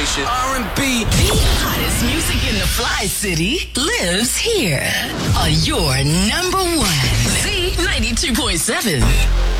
station. R&B. The hottest music in the Fly City lives here on your number one Z92.7.